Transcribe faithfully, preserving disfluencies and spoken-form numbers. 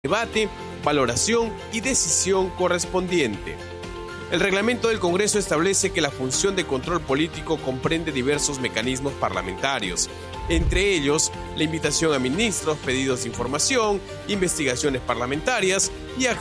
debate, valoración y decisión correspondiente. El reglamento del Congreso establece que la función de control político comprende diversos mecanismos parlamentarios, entre ellos la invitación a ministros, pedidos de información, investigaciones parlamentarias y acciones